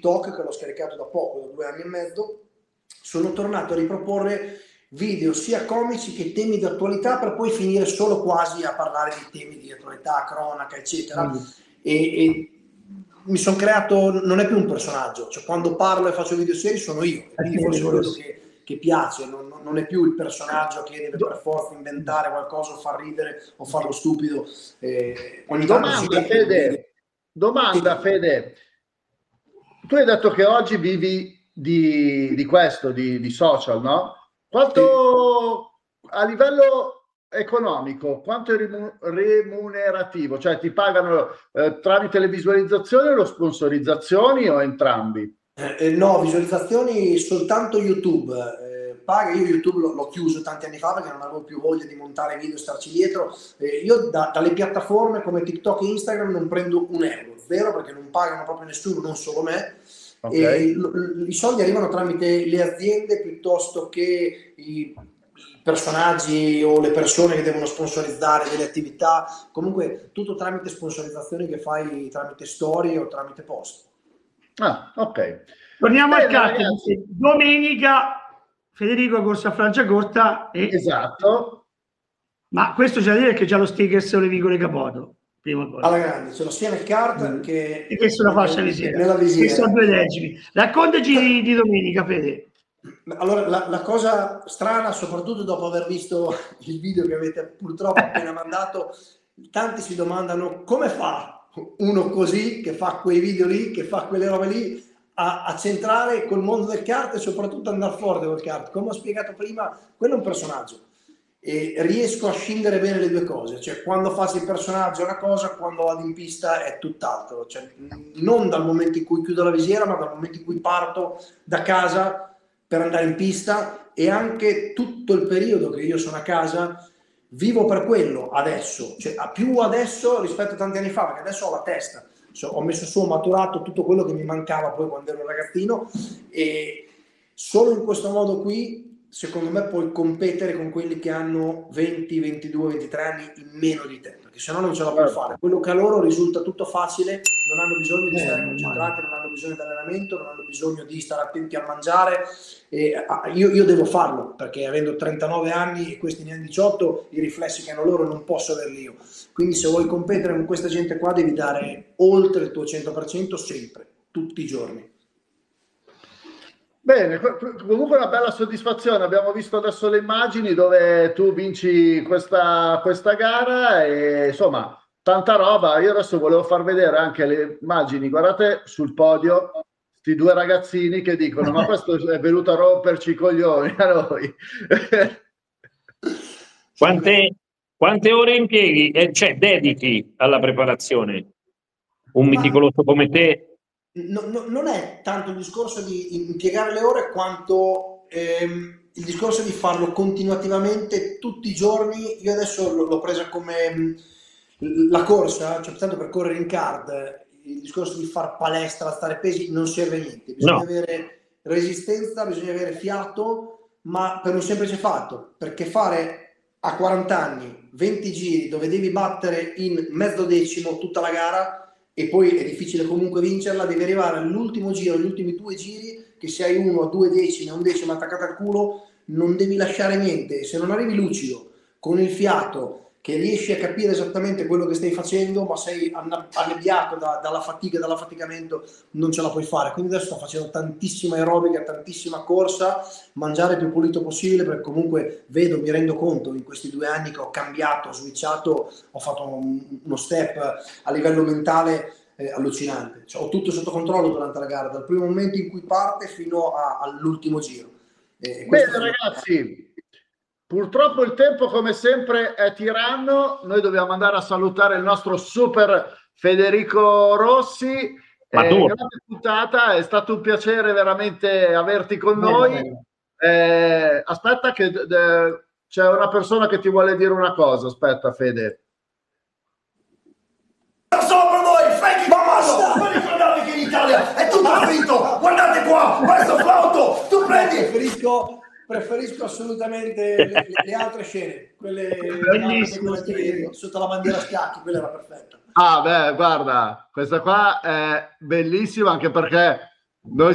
TikTok, che l'ho scaricato da poco, da 2 anni e mezzo, sono tornato a riproporre video sia comici che temi di attualità, per poi finire solo quasi a parlare di temi di attualità, cronaca, eccetera. E mi sono creato, non è più un personaggio, cioè quando parlo e faccio video seri sono io, quindi forse quello che piace, non è più il personaggio che deve per forza inventare qualcosa o far ridere o farlo stupido. Domanda Fede, tu hai detto che oggi vivi di questo, di social, no? Quanto a livello economico, quanto è remunerativo? Cioè ti pagano tramite le visualizzazioni o le sponsorizzazioni o entrambi? No, visualizzazioni soltanto YouTube. Paga, io YouTube l'ho chiuso tanti anni fa perché non avevo più voglia di montare video e starci dietro. Io dalle piattaforme come TikTok e Instagram non prendo un euro, zero, perché non pagano proprio nessuno, non solo me. Okay. I soldi arrivano tramite le aziende piuttosto che i personaggi o le persone che devono sponsorizzare delle attività, comunque tutto tramite sponsorizzazioni che fai tramite storie o tramite post. Ah, ok. Torniamo al kart. Domenica Federico corsa a Franciacorta e... Esatto. Ma questo c'è da dire che già lo sticker Solevicole Capoto. Prima cosa. Alla grande, ce l'ho sia nel kart che sulla fascia visiera. Nella visiera. Sono due leggimi. Raccontaci di domenica, Fede. Allora, la cosa strana, soprattutto dopo aver visto il video che avete purtroppo appena mandato, tanti si domandano come fa uno così, che fa quei video lì, che fa quelle robe lì, a centrare col mondo del kart e soprattutto andare forte col kart. Come ho spiegato prima, quello è un personaggio. E riesco a scindere bene le due cose, cioè quando faccio il personaggio è una cosa, quando vado in pista è tutt'altro, cioè, non dal momento in cui chiudo la visiera, ma dal momento in cui parto da casa per andare in pista, e anche tutto il periodo che io sono a casa vivo per quello adesso, cioè più adesso rispetto a tanti anni fa, perché adesso ho la testa, cioè, ho messo su, ho maturato tutto quello che mi mancava poi quando ero un ragazzino, e solo in questo modo qui secondo me puoi competere con quelli che hanno 20, 22, 23 anni in meno di te, perché sennò non ce la puoi fare. Quello che a loro risulta tutto facile, non hanno bisogno di stare concentrati, non hanno bisogno di allenamento, non hanno bisogno di stare attenti a mangiare. Io devo farlo, perché avendo 39 anni e questi ne hanno 18, i riflessi che hanno loro non posso averli io. Quindi se vuoi competere con questa gente qua devi dare oltre il tuo 100% sempre, tutti i giorni. Bene, comunque una bella soddisfazione. Abbiamo visto adesso le immagini dove tu vinci questa gara e insomma tanta roba. Io adesso volevo far vedere anche le immagini. Guardate sul podio questi due ragazzini che dicono ma questo è venuto a romperci i coglioni a noi. Quante ore impieghi, cioè dedichi alla preparazione un meticoloso come te? Non è tanto il discorso di impiegare le ore quanto il discorso di farlo continuativamente tutti i giorni. Io adesso l'ho presa come la corsa, cioè tanto per correre in kart, il discorso di far palestra, stare pesi non serve a niente, bisogna avere resistenza, bisogna avere fiato, ma per un semplice fatto, perché fare a 40 anni 20 giri dove devi battere in mezzo decimo tutta la gara, e poi è difficile comunque vincerla, devi arrivare all'ultimo giro, gli ultimi 2 giri, che se hai 1 o 2 decimi, a un decimo attaccato al culo, non devi lasciare niente. E se non arrivi lucido, con il fiato, che riesci a capire esattamente quello che stai facendo, ma sei annebbiato dalla fatica e dall'affaticamento, non ce la puoi fare. Quindi adesso sto facendo tantissima aerobica, tantissima corsa, mangiare il più pulito possibile, perché comunque mi rendo conto in questi 2 anni che ho cambiato, ho switchato, ho fatto uno step a livello mentale allucinante. Cioè, ho tutto sotto controllo durante la gara, dal primo momento in cui parte fino all'ultimo giro. Bene ragazzi, purtroppo il tempo come sempre è tiranno, noi dobbiamo andare a salutare il nostro super Federico Rossi. Grande puntata, è stato un piacere veramente averti con noi. Aspetta che c'è una persona che ti vuole dire una cosa, aspetta Fede. Sopra voi, Frankie Basta! Non ricordate che in Italia è tutto finto, guardate qua, questo flauto, tu prendi! Preferisco assolutamente le altre scene, quelle sotto la bandiera a scacchi, quella era perfetta. Ah beh, guarda, questa qua è bellissima anche perché Noi